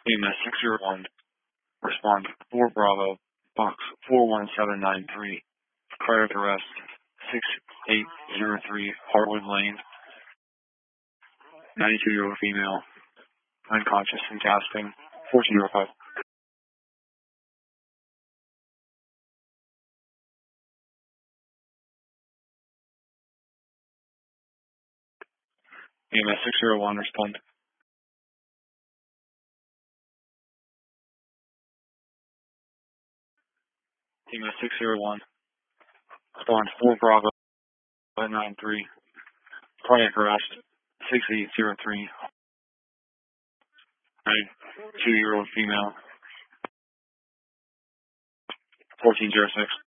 EMS 601, respond 4 Bravo, box 41793, cardiac arrest 6803 Hartwood Lane, 92-year-old female, unconscious and gasping, 1405. EMS 601, respond. EMS 601, respond 4 Bravo 93, cardiac arrest 6803, 92-year-old female, 1406.